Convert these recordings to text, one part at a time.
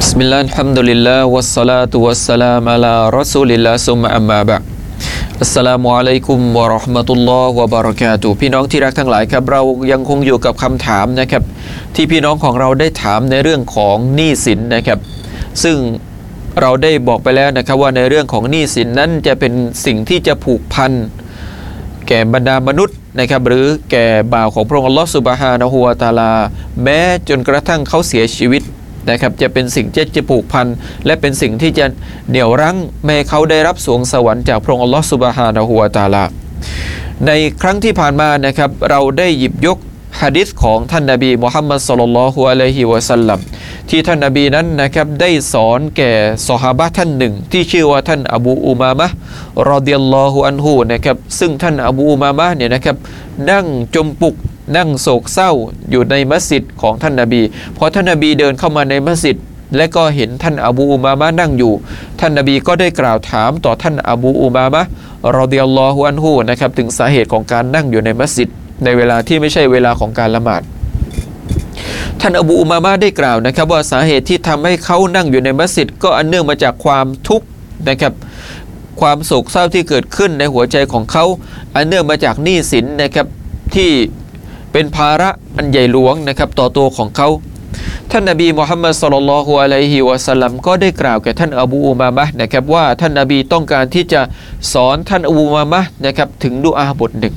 บิสมิลลาฮิรเราะห์มานิรเราะฮีม อัลฮัมดุลิลลาฮ์วัสศอลาตุวัสสลามุอะลารอซูลิลลาฮ์ซุมมะอัมมาบะอ์อัสสลามุอะลัยกุมวะเราะห์มะตุลลอฮ์วะบะเราะกาตุฮ์พี่น้องที่รักทั้งหลายครับเรายังคงอยู่กับคำถามนะครับที่พี่น้องของเราได้ถามในเรื่องของหนี้สินนะครับซึ่งเราได้บอกไปแล้วนะครับว่าในเรื่องของหนี้สินนั้นจะเป็นสิ่งที่จะผูกพันแก่บรรดามนุษย์นะครับหรือแก่บ่าวของพระองค์อัลเลาะห์ซุบฮานะฮูวะตะอาลาแม้จนกระทั่งเขาเสียชีวิตนะครับจะเป็นสิ่งที่จะผูกพันและเป็นสิ่งที่จะเหนี่ยวรั้งไม่ให้เขาได้รับสวงสวรรค์จากพระองค์อัลเลาะห์ซุบฮานะฮูวะตะอาลาในครั้งที่ผ่านมานะครับเราได้หยิบยกหะดีษของท่านนบีมุฮัมมัดศ็อลลัลลอฮุอะลัยฮิวะซัลลัมที่ท่านนบีนั้นนะครับได้สอนแก่ซอฮาบะห์ท่านหนึ่งที่ชื่อว่าท่านอบูอุมามะห์รอฎิยัลลอฮุอันฮุนะครับซึ่งท่านอบูอุมามะห์เนี่ยนะครับนั่งจมปุกนั่งโศกเศร้าอยู่ในมัสยิดของท่านนบีพอท่านนบีเดินเข้ามาในมัสยิดและก็เห็นท่านอบูอุมามะห์นั่งอยู่ท่านนบีก็ได้กล่าวถามต่อท่านอบูอุมามะห์รอฎิยัลลอฮุอันฮุนะครับถึงสาเหตุของการนั่งอยู่ในมัสยิดในเวลาที่ไม่ใช่เวลาของการละหมาดท่านอบูอุมามะห์ได้กล่าวนะครับว่าสาเหตุที่ทำให้เขานั่งอยู่ในมัสยิดก็อันเนื่องมาจากความทุกข์นะครับความโศกเศร้าที่เกิดขึ้นในหัวใจของเขาอันเนื่องมาจากหนี้สินนะครับที่เป็นภาระอันใหญ่หลวงนะครับต่อตัวของเขาท่านนบีมุฮัมมัดศ็อลลัลลอฮุอะลัยฮิวะซัลลัมก็ได้กล่าวแก่ท่านอบูอุมามะห์นะครับว่าท่านนบีต้องการที่จะสอนท่านอบูอุมามะห์นะครับถึงดุอาบทหนึ่ง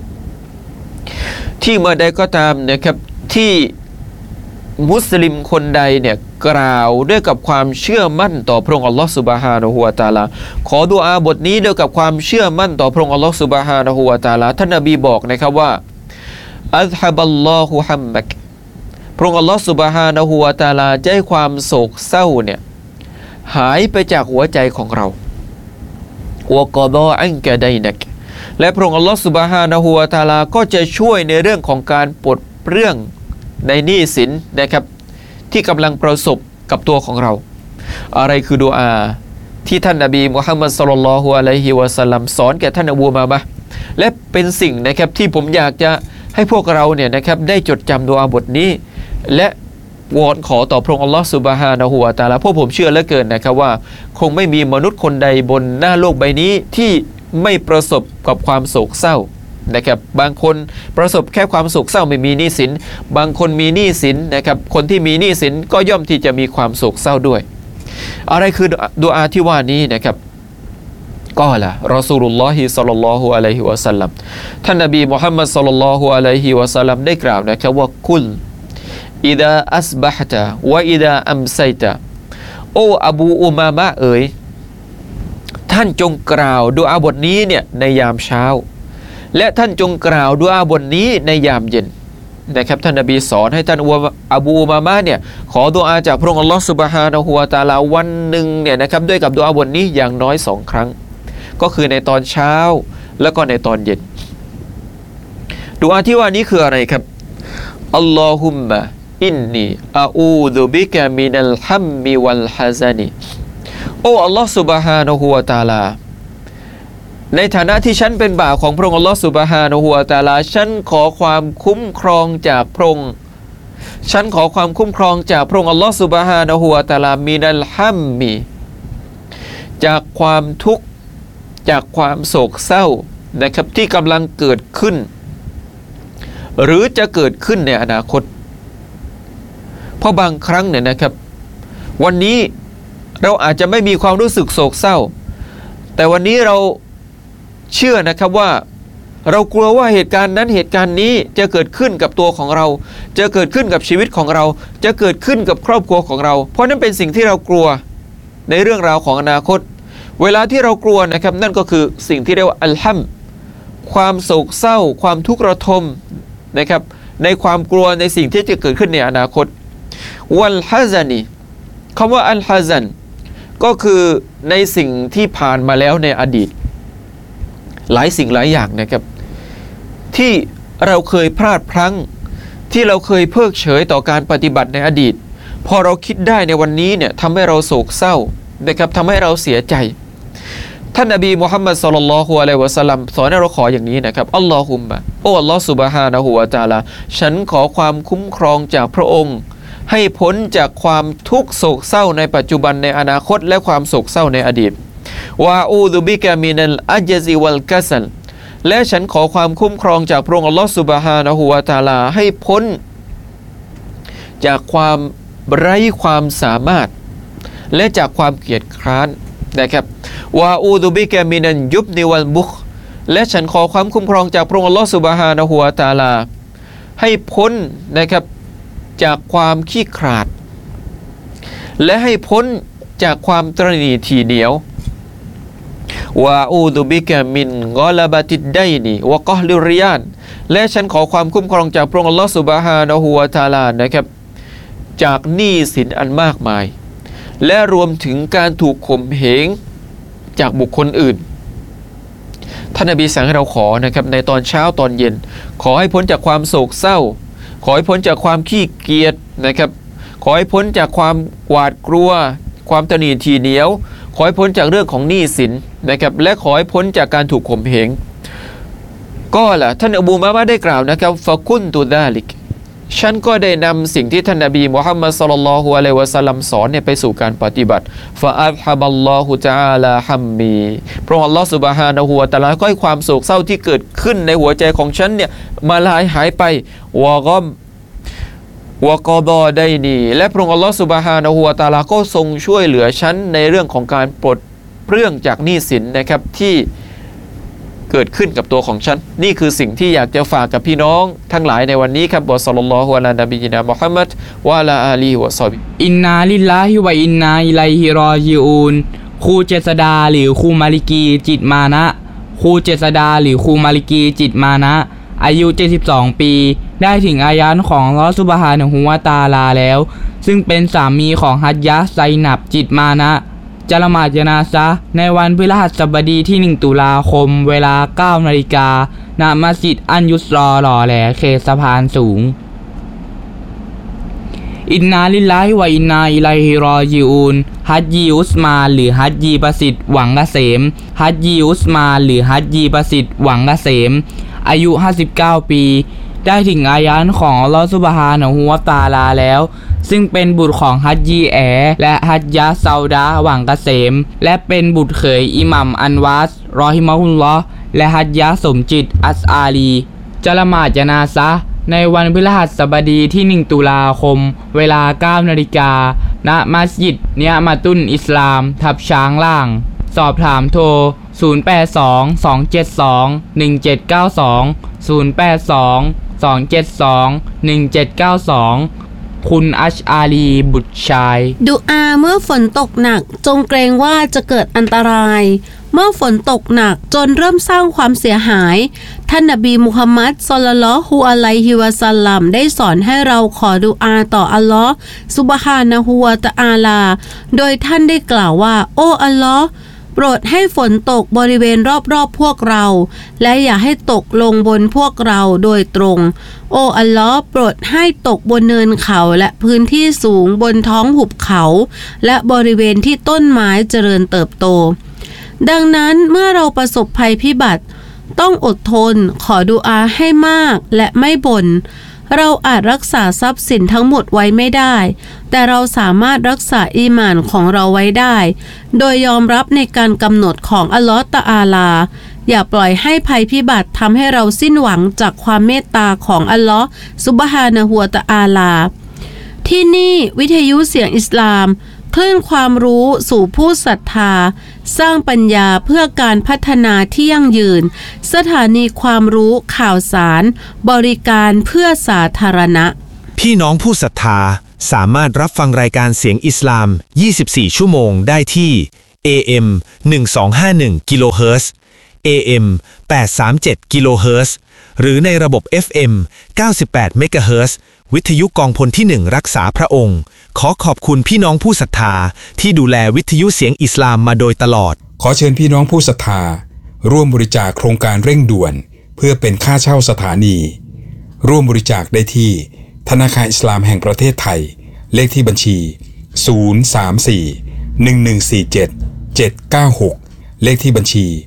ที่เมื่อใดก็ตามนะครับที่มุสลิมคนใดเนี่ยกล่าวด้วยกับความเชื่อมั่นต่อพระองค์อัลลอฮฺซุบฮานะฮูวะตะอาลาขอดุอาบทนี้ด้วยกับความเชื่อมั่นต่อพระองค์อัลลอฮฺซุบฮานะฮูวะตะอาลาท่านนบีบอกนะครับว่าอัซฮะบัลลอฮุฮัมมักพระองค์อัลลอฮฺซุบฮานะฮูวะตะอาลาจะให้ความโศกเศร้าเนี่ยหายไปจากหัวใจของเราวะกอฎออันกะดัยนักและพระองค์อัลลอฮฺซุบฮานะฮูวะตะอาลาก็จะช่วยในเรื่องของการปลดเปลื้องในหนี้สินนะครับที่กำลังประสบกับตัวของเราอะไรคือดุอาที่ท่านนบีมุฮัมมัดศ็อลลัลลอฮุอะลัยฮิวะซัลลัมสอนแก่ท่านอบูอุมามะห์และเป็นสิ่งนะครับที่ผมอยากจะให้พวกเราเนี่ยนะครับได้จดจำดุอาบทนี้และวอนขอต่อพระองค์อัลลอฮฺซุบฮานะฮูวะตะอาลาเพราะผมเชื่อเหลือเกินนะครับว่าคงไม่มีมนุษย์คนใดบนหน้าโลกใบนี้ที่ไม่ประสบกับความโศกเศร้านะครับบางคนประสบแค่ความโศกเศร้าไม่มีหนี้สินบางคนมีหนี้สินนะครับคนที่มีหนี้สินก็ย่อมที่จะมีความโศกเศร้าด้วยอะไรคือดุอาที่ว่านี้นะครับก็ล่ะรอซูลุลลอฮิศ็อลลัลลอฮุอะลัยฮิวะซัลลัมท่านนบีมุฮัมมัดศ็อลลัลลอฮุอะลัยฮิวะซัลลัมได้กล่าวนะครับว่ากุลอิดาอัสบะฮตะวะอิดาอัมไซตะโออบูอุมามะเอ๋ยท่านจงกล่าวดุอาบทนี้เนี่ยในยามเช้าและท่านจงกล่าวดุอาบทนี้ในยามเย็นนะครับท่านนบีสอนให้ท่านอบูอุมามะเนี่ยขอดุอาจากพระองค์อัลลอฮฺซุบฮานะฮูวะตะอาลาวันหนึ่งเนี่ยนะครับด้วยกับดุอาบทนี้อย่างน้อย2ครั้งก็คือในตอนเช้าแล้วก็ในตอนเย็นดุอาที่ว่านี้คืออะไรครับอัลลอฮุมมะอินนีอาอูดุบิกะมินัลฮัมมิวัลฮะซานีโอ้อัลลอฮฺซุบฮานะฮูวะตะอาลาในฐานะที่ฉันเป็นบ่าวของพระองค์อัลลอฮฺซุบฮานะฮูวะตะอาลาฉันขอความคุ้มครองจากพระองค์ฉันขอความคุ้มครองจากพระองค์อัลลอฮฺซุบฮานะฮูวะตะอาลามินัลฮัมมิจากความทุกข์จากความโศกเศร้านะครับที่กำลังเกิดขึ้นหรือจะเกิดขึ้นในอนาคตเพราะบางครั้งเนี่ยนะครับวันนี้เราอาจจะไม่มีความรู้สึกโศกเศร้าแต่วันนี้เราเชื่อนะครับว่าเรากลัวว่าเหตุการณ์นั้นเหตุการณ์นี้จะเกิดขึ้นกับตัวของเราจะเกิดขึ้นกับชีวิตของเราจะเกิดขึ้นกับครอบครัวของเราเพราะนั่นเป็นสิ่งที่เรากลัวในเรื่องราวของอนาคตเวลาที่เรากลัวนะครับนั่นก็คือสิ่งที่เรียกว่าอัลฮัมความโศกเศร้าความทุกข์ระทมนะครับในความกลัวในสิ่งที่จะเกิดขึ้นในอนาคตวัลฮะซานีคำว่าอัลฮะซันก็คือในสิ่งที่ผ่านมาแล้วในอดีตหลายสิ่งหลายอย่างนะครับที่เราเคยพลาดพลั้งที่เราเคยเพิกเฉยต่อการปฏิบัติในอดีตพอเราคิดได้ในวันนี้เนี่ยทำให้เราโศกเศร้านะครับทำให้เราเสียใจท่านนบีมุฮัมมัดศ็อลลัลลอฮุอะลัยฮิวะซัลลัมสอนให้เราขออย่างนี้นะครับอัลลอฮุมมะโอ้อัลลอฮฺซุบฮานะฮูวะตะอาลาฉันขอความคุ้มครองจากพระองค์ให้พ้นจากความทุกข์โศกเศร้าในปัจจุบันในอนาคตและความโศกเศร้าในอดีตวะอูซุบิกะมินัลอัจซิวัลกัสลและฉันขอความคุ้มครองจากพระองค์อัลลอฮฺซุบฮานะฮูวะตะอาลาให้พ้นจากความไร้ความสามารถและจากความเกียจคร้านนะครับวะอูซุบิกะมินันยุบนิวัลบุคและฉันขอความคุ้มครองจากพระองค์อัลลอฮฺซุบฮานะฮูวะตะอาลาให้พ้นนะครับจากความขี้ขลาดและให้พ้นจากความตระหนี่ถี่เหนียววะอูซุบิกะมินกอลาบะติดไดนีวะกอฮลิริยานและฉันขอความคุ้มครองจากพระองค์อัลลอฮฺซุบฮานะฮูวะตะอาลานะครับจากหนี้สินอันมากมายและรวมถึงการถูกข่มเหงจากบุคคลอื่นท่านนบีสั่งให้เราขอนะครับในตอนเช้าตอนเย็นขอให้พ้นจากความโศกเศร้าขอให้พ้นจากความขี้เกียจนะครับขอให้พ้นจากความหวาดกลัวความตระหนี่ถี่เหนียวขอให้พ้นจากเรื่องของหนี้สินนะครับและขอให้พ้นจากการถูกข่มเหงก็ล่ะท่านอบูมะมะได้กล่าวนะครับฟะกุนตุซาลิกฉันก็ได้นำสิ่งที่ท่านนบีมุฮัมมัดศ็อลลัลลอฮุอะลัยฮิวะซัลลัมสอนเนี่ยไปสู่การปฏิบัติฟะอัซฮะบัลลอฮุตะอาลาฮัมมีพระองค์อัลลอฮฺซุบฮานะฮูวะตะอาลาก็ให้ความโศกเศร้าที่เกิดขึ้นในหัวใจของฉันเนี่ยมาลายหายไปวะกอมวะกอฎอไดนีและพระองค์อัลลอฮฺซุบฮานะฮูวะตะอาลาก็ทรงช่วยเหลือฉันในเรื่องของการปลดเปลื้องจากหนี้สินนะครับที่เกิดขึ้นกับตัวของฉันนี่คือสิ่งที่อยากจะฝากกับพี่น้องทั้งหลายในวันนี้ครับวะศ็อลลัลลอฮุอะลานบียินามุฮัมมัดวะอะลาอาลีฮิวะศอฮบิอินนาลิลลาฮิวะอินนาอิลัยฮิรอญิอูนครูเจษฎาหรือครูมาลิกีจิตมานะครูเจษฎาหรือครูมาลิกีจิตมานะอายุ72ปีได้ถึงอายานของอัลเลาะห์ซุบฮานะฮูวะตะอาลาแล้วซึ่งเป็นสามีของฮัจญะห์ไซนับจิตมานะจะละหมาดญะนาซะห์ในวันพฤหัสบดีที่1ตุลาคมเวลา 9 นาฬิกาณมัสยิดอันยุสรอหล่อแหลเขตสะพานสูงอินนาลิลลาฮิวะอินนาอิลัยฮิรอญิอูนฮัจญีอุสมานหรือฮัจญีประสิทธิ์หวังเกษมฮัจญีอุสมานหรือฮัจญีประสิทธิ์หวังเกษมอายุ59ปีได้ถึงอายานของอัลเลาะห์ซุบฮานะฮูวะตะอาลาแล้วซึ่งเป็นบุตรของฮัจญีแอและฮัจญะห์ซาอุดาหวังเกษมและเป็นบุตรเขยอิหมัมอันวาสรอฮิมะฮุลลอฮ์และฮัจญะห์สมจิตอัสอาลีจะละหมาดญะนาซะห์ในวันพฤหัสบดีที่1ตุลาคมเวลา 9 นาฬิกาณมัสยิดเนียมะตุนอิสลามทับช้างล่างสอบถามโทร0822721792 คุณอัชอาลีบุตรชายดุอาเมื่อฝนตกหนักจงเกรงว่าจะเกิดอันตรายเมื่อฝนตกหนักจนเริ่มสร้างความเสียหายท่านนบีมุฮัมมัดศ็อลลัลลอฮุอะลัยฮิวะซัลลัมได้สอนให้เราขอดุอาต่ออัลลอฮ์ซุบฮานะฮูวะตะอาลาโดยท่านได้กล่าวว่าโอ้อัลลอฮ์โปรดให้ฝนตกบริเวณรอบๆพวกเราและอย่าให้ตกลงบนพวกเราโดยตรงโอ้อัลลอฮ์โปรดให้ตกบนเนินเขาและพื้นที่สูงบนท้องหุบเขาและบริเวณที่ต้นไม้เจริญเติบโตดังนั้นเมื่อเราประสบภัยพิบัติต้องอดทนขอดุอาให้มากและไม่บ่นเราอาจรักษาทรัพย์สินทั้งหมดไว้ไม่ได้แต่เราสามารถรักษาอีหม่านของเราไว้ได้โดยยอมรับในการกำหนดของอัลลอฮฺตะอาลาอย่าปล่อยให้ภัยพิบัติทำให้เราสิ้นหวังจากความเมตตาของอัลลอฮฺซุบฮานะฮูวะตะอาลาที่นี่วิทยุเสียงอิสลามคลื่นความรู้สู่ผู้ศรัทธาสร้างปัญญาเพื่อการพัฒนาที่ยั่งยืนสถานีความรู้ข่าวสารบริการเพื่อสาธารณะพี่น้องผู้ศรัทธาสามารถรับฟังรายการเสียงอิสลาม24ชั่วโมงได้ที่ AM 1251กิโลเฮิรตซ์ AM 837กิโลเฮิรตซ์หรือในระบบ FM 98เมกะเฮิรตซ์วิทยุกองพลที่1รักษาพระองค์ขอขอบคุณพี่น้องผู้ศรัทธาที่ดูแลวิทยุเสียงอิสลามมาโดยตลอดขอเชิญพี่น้องผู้ศรัทธาร่วมบริจาคโครงการเร่งด่วนเพื่อเป็นค่าเช่าสถานีร่วมบริจาคได้ที่ธนาคารอิสลามแห่งประเทศไทยเลขที่บัญชี034-1147-796เลขที่บัญชี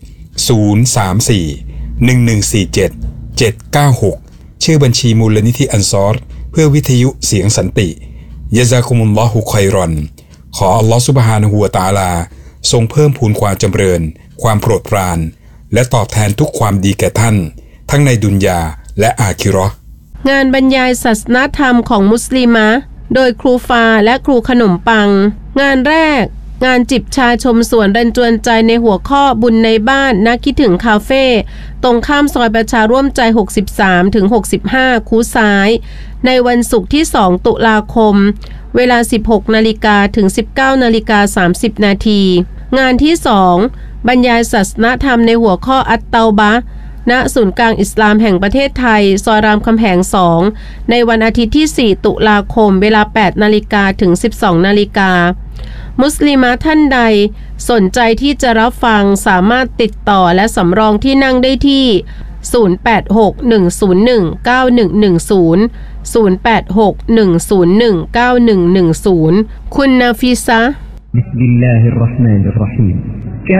034-1147-796ชื่อบัญชีมูลนิธิอันซอรเพื่อวิทยุเสียงสันติยะซากุมุลลอฮุค็อยรอนขออัลลอฮฺซุบฮานะฮูวะตะอาลาทรงเพิ่มพูนความจำเริญความโปรดปรานและตอบแทนทุกความดีแก่ท่านทั้งในดุนยาและอาคิเราะห์งานบรรยายศาสนธรรมของมุสลิมะโดยครูฟาและครูขนมปังงานแรกงานจิบชาชมสวนรันจวนใจในหัวข้อบุญในบ้านนักคิดถึงคาเฟ่ตรงข้ามซอยประชาร่วมใจ63ถึง65คูซ้ายในวันศุกร์ที่2ตุลาคมเวลา 16 นาฬิกาถึง 19 นาฬิกา 30 นาทีงานที่2บรรยายศาสนธรรมในหัวข้ออัตเตาบะห์ณศูนย์กลางอิสลามแห่งประเทศไทยซอยรามคำแหง2ในวันอาทิตย์ที่4ตุลาคมเวลา 8 นาฬิกาถึง 12 นาฬิกามุสลิมะท่านใดสนใจที่จะรับฟังสามารถติดต่อและสำรองที่นั่งได้ที่0861019110 0861019110คุณนาฟิซะห์บิสมิลลาฮิรเราะห์มานิรเราะฮีม